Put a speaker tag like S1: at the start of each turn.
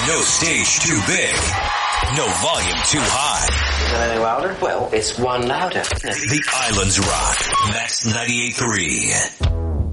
S1: No stage too big. No volume too high.
S2: Is it any louder? Well, it's one louder.
S1: The Islands Rock. Max 98.3.